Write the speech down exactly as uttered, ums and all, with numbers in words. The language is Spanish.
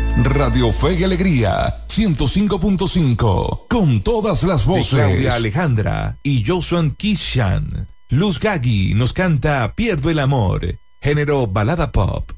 Radio Fe y Alegría, ciento cinco punto cinco, con todas las voces. De Claudia Alejandra y Joshua Kishan. Luz Gaggi nos canta Pierdo el amor, género balada pop.